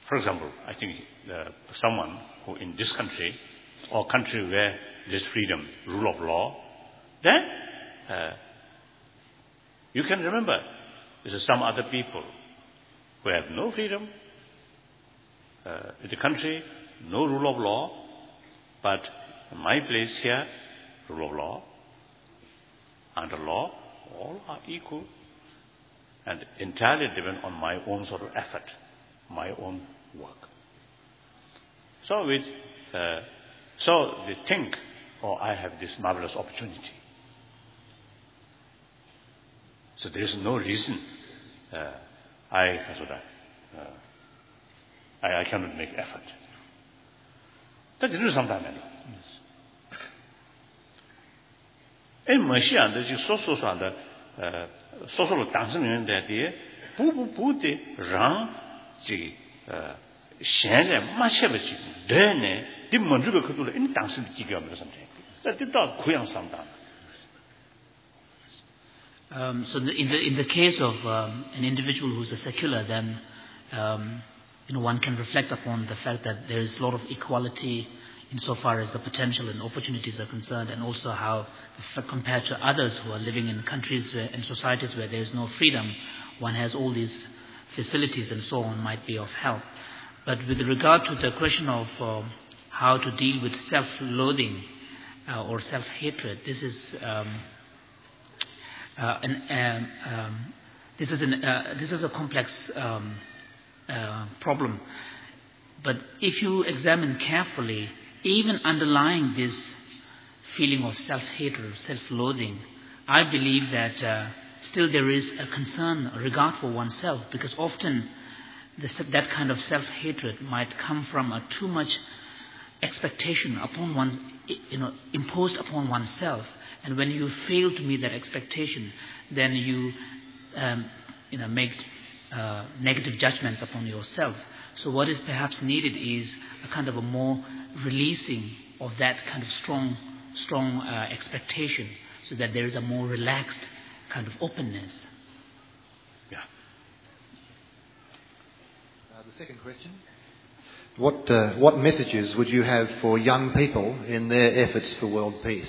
For example, I think someone who in this country or country where there's freedom, rule of law, then you can remember there's some other people who have no freedom in the country, no rule of law, but in my place here, rule of law, under law, all are equal and entirely depend on my own sort of effort, my own work. So they think, oh, I have this marvelous opportunity. So there is no reason I cannot make effort. That is sometimes. In Malaysia, there is social dancing that day, Pupu Rang, Shan, Machabachi, Dene, the Mondruba could do any dancing Gigam or something. That did not Kuyang sometime. So in the case of an individual who's a secular, then one can reflect upon the fact that there is a lot of equality insofar as the potential and opportunities are concerned, and also how, compared to others who are living in countries and societies where there is no freedom, one has all these facilities and so on, might be of help. But with regard to the question of how to deal with self-loathing or self-hatred, this is a complex problem. But if you examine carefully, even underlying this feeling of self-hatred, self-loathing, I believe that still there is a concern, a regard for oneself, because often that kind of self-hatred might come from a too much expectation upon one, imposed upon oneself. And when you fail to meet that expectation, then you make negative judgments upon yourself. So what is perhaps needed is a kind of a more releasing of that kind of strong expectation, so that there is a more relaxed kind of openness. Yeah. The second question. What messages would you have for young people in their efforts for world peace?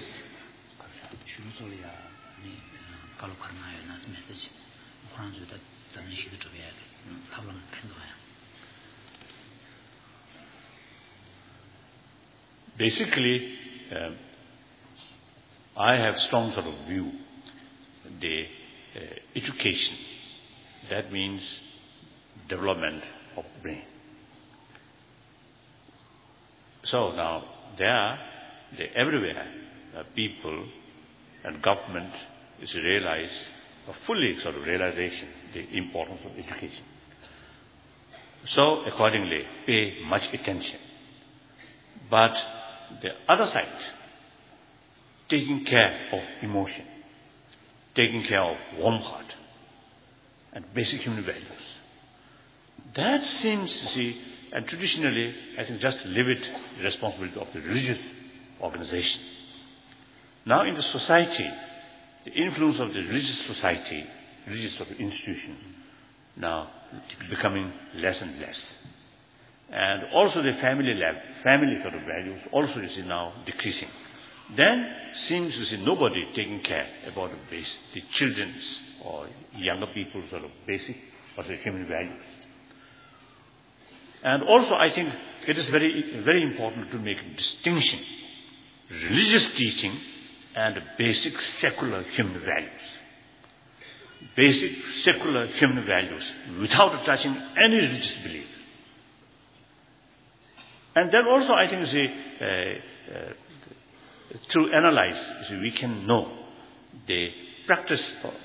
Basically, I have strong sort of view. The education, that means development of brain. So now everywhere people and government is realize, fully sort of realization, the importance of education. So accordingly, pay much attention. But the other side, taking care of emotion, taking care of warm heart, and basic human values. That seems to see, and traditionally, I think just leave it the responsibility of the religious organization. Now in the society, the influence of the religious society, religious sort of institution, now becoming less and less. And also the family sort of values also is now decreasing. Then seems to see nobody taking care about the children's or younger people's sort of basic or human values. And also I think it is very, very important to make a distinction, religious teaching and basic secular human values. Basic secular human values without touching any religious belief. And then also I think through analyze, we can know the practice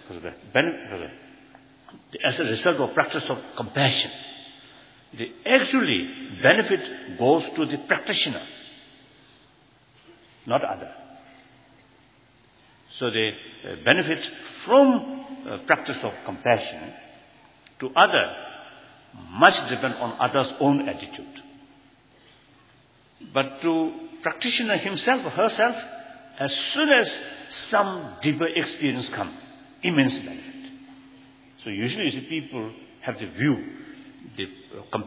as a result of practice of compassion. The actually benefit goes to the practitioner, not other. So the benefit from practice of compassion to other much depend on others' own attitude. But to practitioner himself or herself, as soon as some deeper experience comes, immense benefit. So usually the people have the view, the